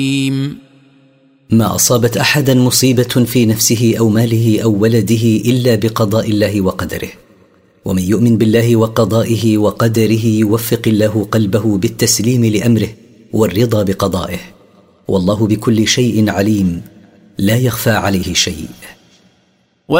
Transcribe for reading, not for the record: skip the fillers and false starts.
ما أصابت أحدا مصيبة في نفسه أو ماله أو ولده إلا بقضاء الله وقدره، ومن يؤمن بالله وقضائه وقدره يوفق الله قلبه بالتسليم لأمره والرضا بقضائه، والله بكل شيء عليم، لا يخفى عليه شيء.